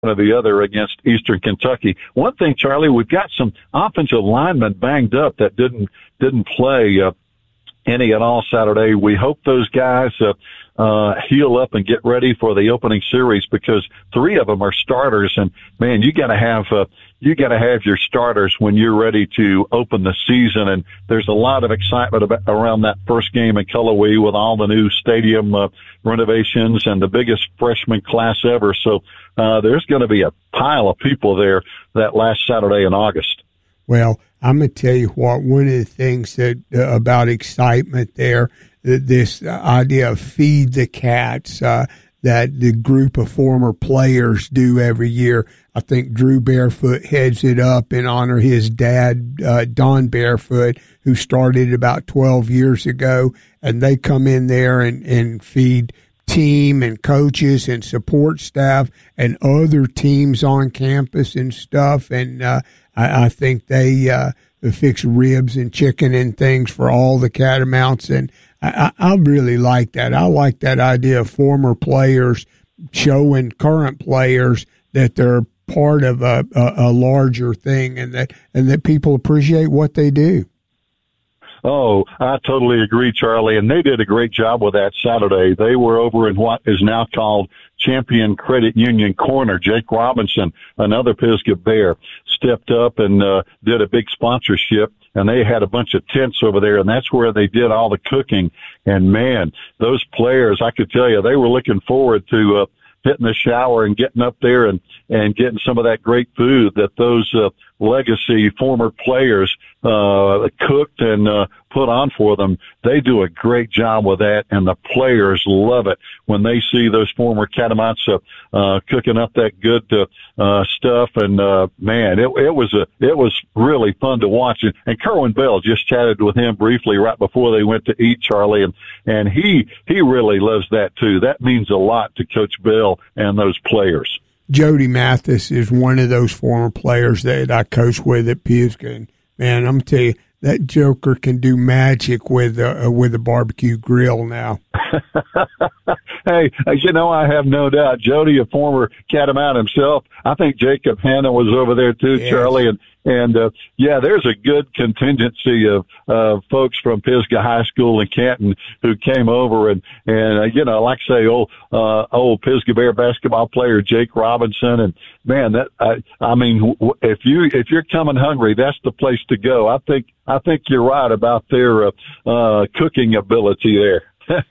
or the other against Eastern Kentucky. One thing, Charlie, we've got some offensive linemen banged up that didn't play any at all Saturday. We hope those guys heal up and get ready for the opening series, because 3 of them are starters, and man, you got to have your starters when you're ready to open the season. And there's a lot of excitement around that first game in Cullowhee with all the new stadium renovations and the biggest freshman class ever. So there's going to be a pile of people there that last Saturday in August. Well, I'm going to tell you what, one of the things that about excitement there, this idea of feed the cats, that the group of former players do every year. I think Drew Barefoot heads it up in honor of his dad, Don Barefoot, who started about 12 years ago. And they come in there and feed team and coaches and support staff and other teams on campus and stuff. And I think they fix ribs and chicken and things for all the Catamounts. And I really like that. I like that idea of former players showing current players that they're part of a larger thing, and that people appreciate what they do. Oh, I totally agree, Charlie. And they did a great job with that Saturday. They were over in what is now called Champion Credit Union Corner. Jake Robinson, another Pisgah Bear, stepped up and did a big sponsorship. And they had a bunch of tents over there, and that's where they did all the cooking. And man, those players, I could tell you, they were looking forward to hitting the shower and getting up there and getting some of that great food that those legacy former players cooked and put on for them. They do a great job with that, and the players love it when they see those former Catamounts cooking up that good stuff. And man, it was really fun to watch. And Kerwin Bell, just chatted with him briefly right before they went to eat, Charlie, and he really loves that too. That means a lot to Coach Bell and those players. Jody Mathis is one of those former players that I coached with at Pisgah. And man, I'm telling you, that joker can do magic with a barbecue grill now. Hey, I have no doubt. Jody, a former Catamount himself. I think Jacob Hanna was over there too, yes. Charlie. And there's a good contingency of folks from Pisgah High School in Canton who came over and like I say, old Pisgah Bear basketball player Jake Robinson. And man, if you're coming hungry, that's the place to go. I think you're right about their cooking ability there.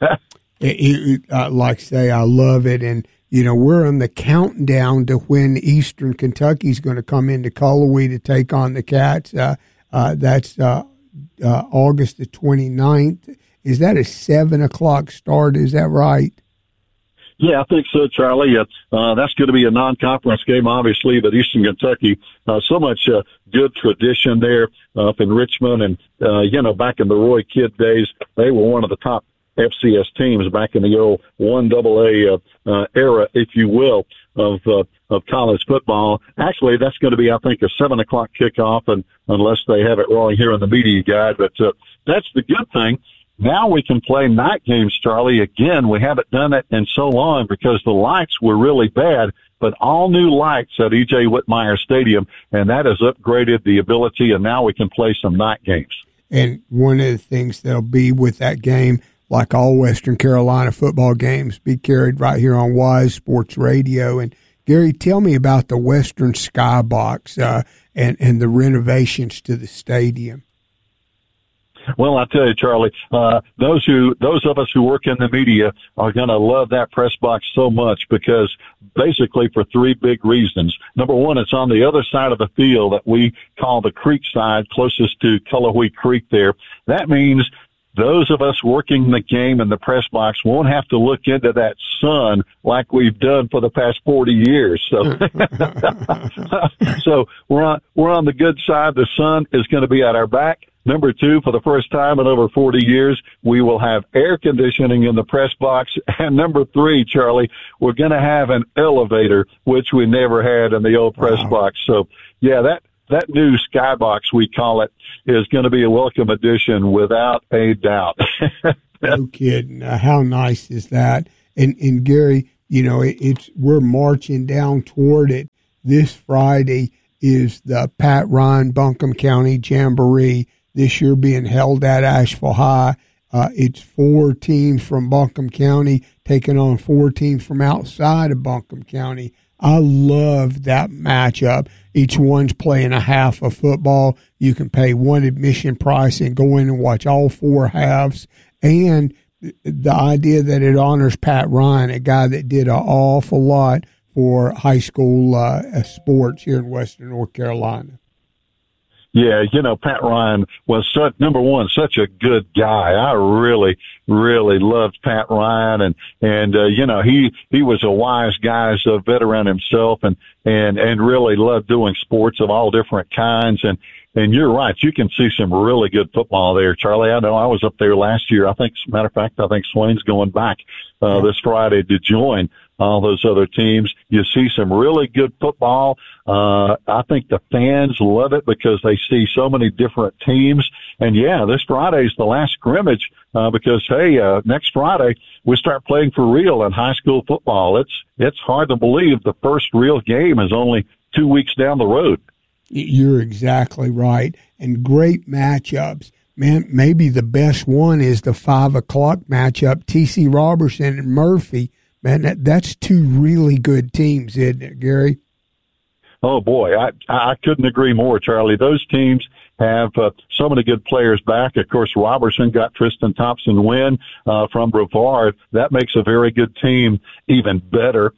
Like I say, I love it. And, we're on the countdown to when Eastern Kentucky's going to come into Cullowhee to take on the Cats. That's August the 29th. Is that a 7:00 start? Is that right? Yeah, I think so, Charlie. That's going to be a non-conference game, obviously, but Eastern Kentucky, so much good tradition there up in Richmond. And, back in the Roy Kidd days, they were one of the top FCS teams back in the old 1AA era, if you will, of college football. Actually, that's going to be, I think, a 7:00 kickoff, and unless they have it wrong here in the media guide. But that's the good thing. Now we can play night games, Charlie. Again, we haven't done it in so long because the lights were really bad, but all new lights at E.J. Whitmire Stadium, and that has upgraded the ability, and now we can play some night games. And one of the things that'll be with that game, like all Western Carolina football games, be carried right here on Wise Sports Radio. And Gary, tell me about the Western Skybox and the renovations to the stadium. Well, I tell you, Charlie, those of us who work in the media are going to love that press box so much because basically for 3 big reasons. Number one, it's on the other side of the field that we call the creek side, closest to Cullowhee Creek there. That means those of us working the game in the press box won't have to look into that sun like we've done for the past 40 years. So, so we're on the good side. The sun is going to be at our back. Number 2, for the first time in over 40 years, we will have air conditioning in the press box. And number 3, Charlie, we're going to have an elevator, which we never had in the old press box. So, yeah, that new skybox, we call it, is going to be a welcome addition without a doubt. No kidding. How nice is that? And Gary, we're marching down toward it. This Friday is the Pat Ryan Buncombe County Jamboree, this year being held at Asheville High. It's 4 teams from Buncombe County taking on 4 teams from outside of Buncombe County. I love that matchup. Each one's playing a half of football. You can pay one admission price and go in and watch all 4 halves. And the idea that it honors Pat Ryan, a guy that did an awful lot for high school sports here in Western North Carolina. Yeah, Pat Ryan was such a good guy. I really, really loved Pat Ryan, and he was a wise guy, a veteran himself, and really loved doing sports of all different kinds. And you're right, you can see some really good football there, Charlie. I know I was up there last year. I think, as a matter of fact, Swain's going back this Friday to join all those other teams. You see some really good football. I think the fans love it because they see so many different teams. And yeah, this Friday's the last scrimmage, because next Friday we start playing for real in high school football. It's hard to believe the first real game is only 2 weeks down the road. You're exactly right. And great matchups. Man, maybe the best one is the 5 o'clock matchup, T.C. Robertson and Murphy. Man, that's 2 really good teams, isn't it, Gary? Oh, boy, I couldn't agree more, Charlie. Those teams have so many good players back. Of course, Robertson got Tristan Thompson-Wynn from Brevard. That makes a very good team even better.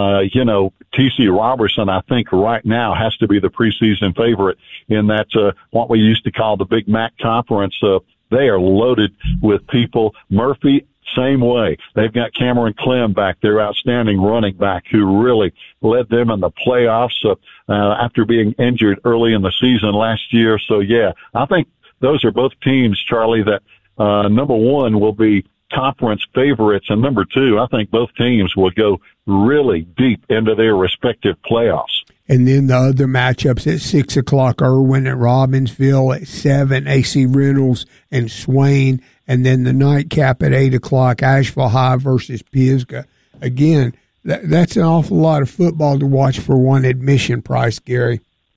T.C. Robertson, I think, right now has to be the preseason favorite in that what we used to call the Big Mac Conference. They are loaded with people. Murphy, same way. They've got Cameron Clem back there, outstanding running back, who really led them in the playoffs after being injured early in the season last year. So, yeah, I think those are both teams, Charlie, that number one will be conference favorites, and number 2, I think both teams will go really deep into their respective playoffs. And then the other matchups at 6 o'clock, Irwin and Robbinsville. At 7, AC Reynolds and Swain. And then the nightcap at 8 o'clock, Asheville High versus Pisgah. Again, that's an awful lot of football to watch for one admission price, Gary.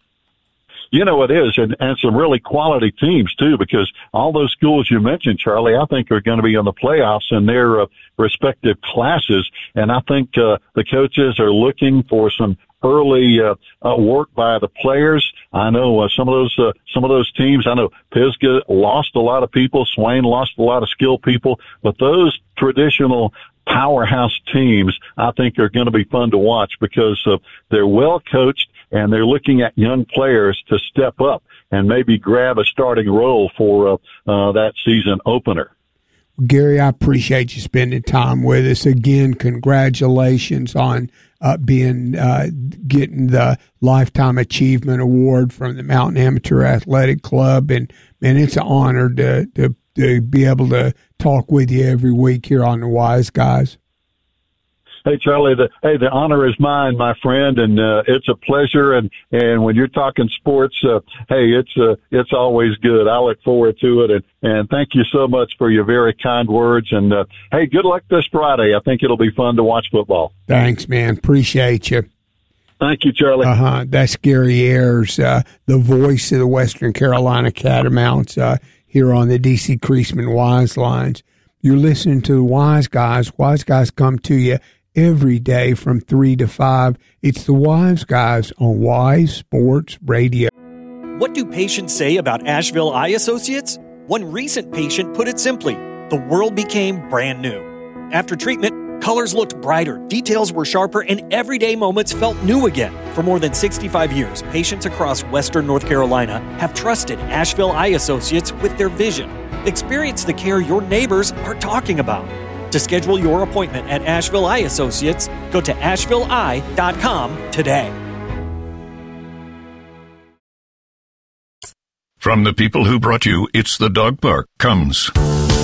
It is, and some really quality teams, too, because all those schools you mentioned, Charlie, I think are going to be in the playoffs in their respective classes, and I think the coaches are looking for some early work by the players. I know some of those teams. I know Pisgah lost a lot of people, Swain lost a lot of skilled people, but those traditional powerhouse teams, I think, are going to be fun to watch because they're well coached and they're looking at young players to step up and maybe grab a starting role for that season opener. Gary, I appreciate you spending time with us. Again, congratulations on getting the Lifetime Achievement Award from the Mountain Amateur Athletic Club. And, man, it's an honor to be able to talk with you every week here on the Wise Guys. Hey, Charlie, the honor is mine, my friend, and it's a pleasure. And when you're talking sports, it's always good. I look forward to it, and thank you so much for your very kind words. And hey, good luck this Friday. I think it'll be fun to watch football. Thanks, man. Appreciate you. Thank you, Charlie. That's Gary Ayers, the voice of the Western Carolina Catamounts here on the DC Creasman Wise Lines. You're listening to the Wise Guys. Wise Guys come to you every day from 3 to 5. It's the Wise Guys on Wise Sports Radio. What do patients say about Asheville Eye Associates? One recent patient put it simply, the world became brand new. After treatment, colors looked brighter, details were sharper, and everyday moments felt new again. For more than 65 years, patients across Western North Carolina have trusted Asheville Eye Associates with their vision. Experience the care your neighbors are talking about. To schedule your appointment at Asheville Eye Associates, go to AshevilleEye.com today. From the people who brought you It's the Dog Park comes